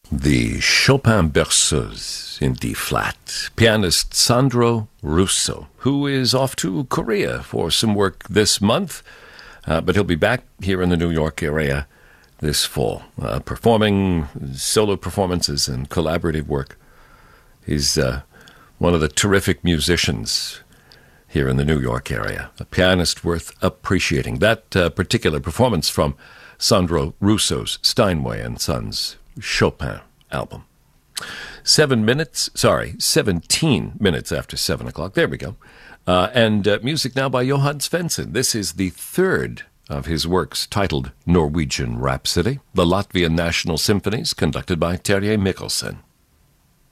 The Chopin Berceuse in D-flat. Pianist Sandro Russo, who is off to Korea for some work this month, but he'll be back here in the New York area this fall, performing solo performances and collaborative work. He's one of the terrific musicians here in the New York area, a pianist worth appreciating. That particular performance from Sandro Russo's Steinway and Sons Chopin album. 17 minutes after 7 o'clock. There we go. And music now by Johan Svensson. This is the third of his works titled Norwegian Rhapsody, the Latvian National Symphonies, conducted by Terje Mikkelsen.